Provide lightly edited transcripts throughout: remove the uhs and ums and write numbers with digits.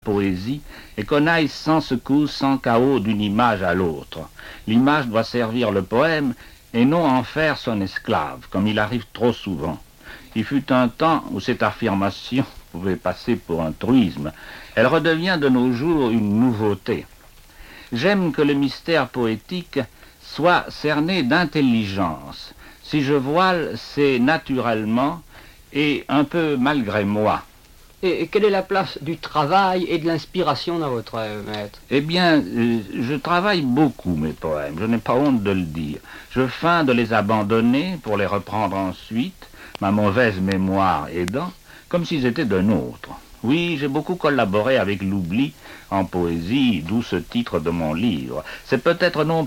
poésie et qu'on aille sans secousse, sans chaos d'une image à l'autre. L'image doit servir le poème et non en faire son esclave, comme il arrive trop souvent. Il fut un temps où cette affirmation pouvait passer pour un truisme. Elle redevient de nos jours une nouveauté. J'aime que le mystère poétique soit cerné d'intelligence. Si je voile, c'est naturellement et un peu malgré moi. Et quelle est la place du travail et de l'inspiration dans votre œuvre, maître? Eh bien, je travaille beaucoup mes poèmes, je n'ai pas honte de le dire. Je feins de les abandonner pour les reprendre ensuite, ma mauvaise mémoire aidant, comme s'ils étaient de nôtres. Oui, j'ai beaucoup collaboré avec l'oubli en poésie, d'où ce titre de mon livre. C'est peut-être mon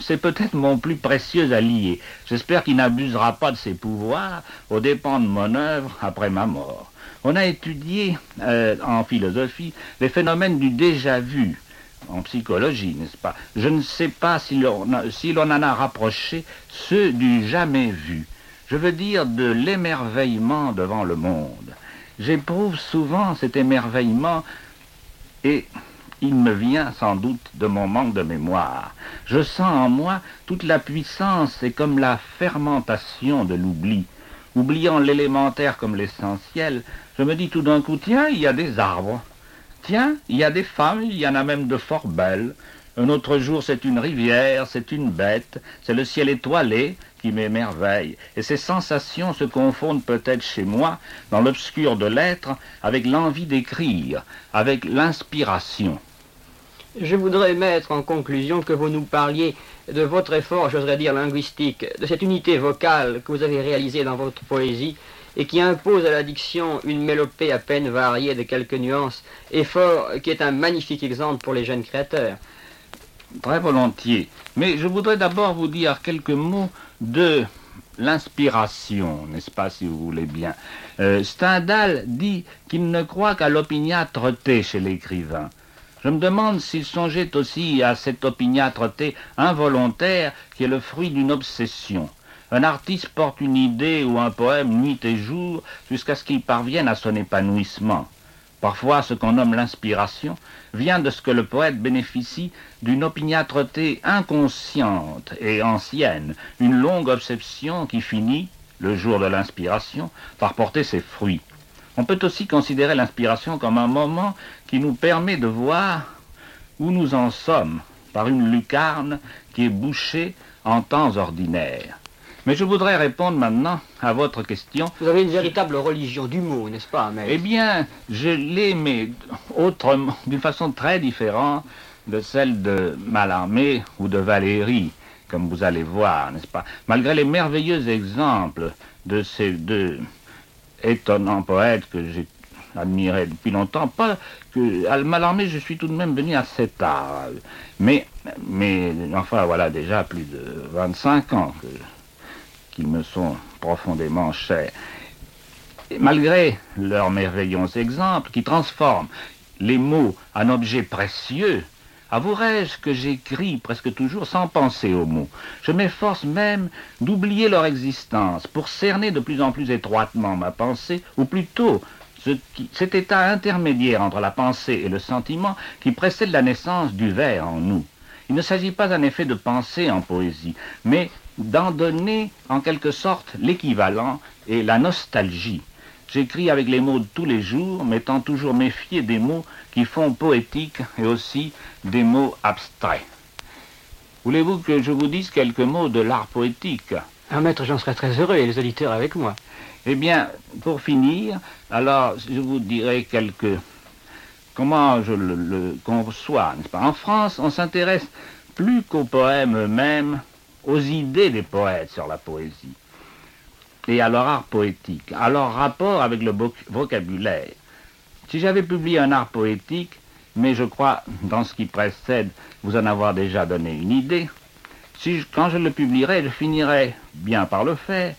plus précieux allié. J'espère qu'il n'abusera pas de ses pouvoirs aux dépens de mon œuvre après ma mort. On a étudié en philosophie les phénomènes du déjà-vu, en psychologie, n'est-ce pas? Je ne sais pas si l'on en a rapproché ceux du jamais vu. Je veux dire de l'émerveillement devant le monde. J'éprouve souvent cet émerveillement et il me vient sans doute de mon manque de mémoire. Je sens en moi toute la puissance et comme la fermentation de l'oubli. Oubliant l'élémentaire comme l'essentiel, je me dis tout d'un coup, tiens, il y a des arbres. Tiens, il y a des femmes, il y en a même de fort belles. Un autre jour, c'est une rivière, c'est une bête, c'est le ciel étoilé qui m'émerveille. Et ces sensations se confondent peut-être chez moi, dans l'obscur de l'être, avec l'envie d'écrire, avec l'inspiration. Je voudrais mettre en conclusion que vous nous parliez de votre effort, j'oserais dire linguistique, de cette unité vocale que vous avez réalisée dans votre poésie et qui impose à la diction une mélopée à peine variée de quelques nuances, effort qui est un magnifique exemple pour les jeunes créateurs. Très volontiers. Mais je voudrais d'abord vous dire quelques mots de l'inspiration, n'est-ce pas, si vous voulez bien. Stendhal dit qu'il ne croit qu'à l'opiniâtreté chez l'écrivain. Je me demande s'il songeait aussi à cette opiniâtreté involontaire qui est le fruit d'une obsession. Un artiste porte une idée ou un poème nuit et jour jusqu'à ce qu'il parvienne à son épanouissement. Parfois, ce qu'on nomme l'inspiration vient de ce que le poète bénéficie d'une opiniâtreté inconsciente et ancienne, une longue obsession qui finit, le jour de l'inspiration, par porter ses fruits. On peut aussi considérer l'inspiration comme un moment qui nous permet de voir où nous en sommes par une lucarne qui est bouchée en temps ordinaire. Mais je voudrais répondre maintenant à votre question. Vous avez une véritable religion du mot, n'est-ce pas, maître? Eh bien, je l'ai, mais autrement, d'une façon très différente de celle de Mallarmé ou de Valéry, comme vous allez voir, n'est-ce pas? Malgré les merveilleux exemples de ces deux étonnants poètes que j'ai admirés depuis longtemps, pas que à Mallarmé, je suis tout de même venu assez tard. Mais enfin, voilà déjà plus de 25 ans qu'ils me sont profondément chers. Et malgré leurs merveilleux exemples qui transforment les mots en objets précieux, avouerai-je que j'écris presque toujours sans penser aux mots. Je m'efforce même d'oublier leur existence pour cerner de plus en plus étroitement ma pensée, ou plutôt cet état intermédiaire entre la pensée et le sentiment qui précède la naissance du vers en nous. Il ne s'agit pas en effet de penser en poésie, mais d'en donner en quelque sorte l'équivalent et la nostalgie. J'écris avec les mots de tous les jours, m'étant toujours méfié des mots qui font poétique et aussi des mots abstraits. Voulez-vous que je vous dise quelques mots de l'art poétique? Ah, maître, j'en serais très heureux et les auditeurs avec moi. Eh bien, pour finir, alors je vous dirai comment je le conçois, n'est-ce pas? En France, on s'intéresse plus qu'aux poèmes eux-mêmes, aux idées des poètes sur la poésie et à leur art poétique, à leur rapport avec le vocabulaire. Si j'avais publié un art poétique, mais je crois, dans ce qui précède, vous en avoir déjà donné une idée, quand je le publierai, je finirai bien par le faire,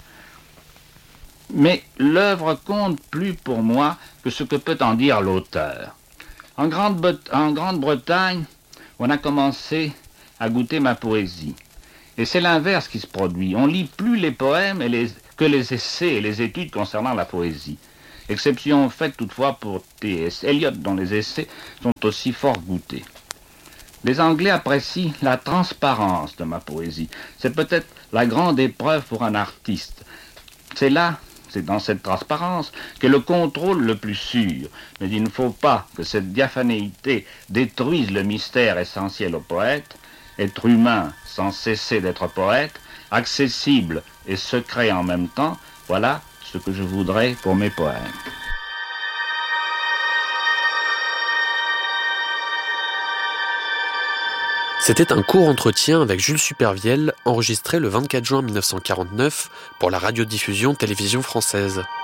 mais l'œuvre compte plus pour moi que ce que peut en dire l'auteur. En Grande-Bretagne, on a commencé à goûter ma poésie. Et c'est l'inverse qui se produit. On lit plus les poèmes que les essais et les études concernant la poésie. Exception faite toutefois pour T.S. Eliot, dont les essais sont aussi fort goûtés. Les Anglais apprécient la transparence de ma poésie. C'est peut-être la grande épreuve pour un artiste. C'est dans cette transparence qu'est le contrôle le plus sûr. Mais il ne faut pas que cette diaphanéité détruise le mystère essentiel au poète. Être humain sans cesser d'être poète, accessible et secret en même temps, voilà ce que je voudrais pour mes poèmes. C'était un court entretien avec Jules Supervielle, enregistré le 24 juin 1949 pour la radiodiffusion Télévision française.